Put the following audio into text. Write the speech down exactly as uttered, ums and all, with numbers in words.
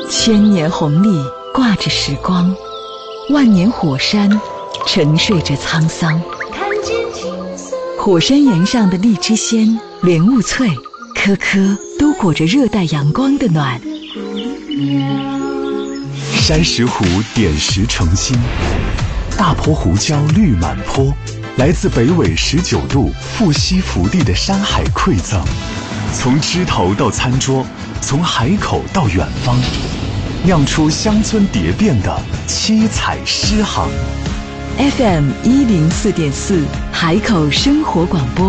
千年红历挂着时光，万年火山沉睡着沧桑。 看见金色火山岩上的荔枝鲜、莲雾脆，颗颗都裹着热带阳光的暖。 山石湖点石成金，大坡胡椒绿满坡，来自北纬十九度富硒福地的山海馈赠，从枝头到餐桌，从海口到远方，酿出乡村蝶变的七彩诗行。 F M 一零四点四，海口生活广播。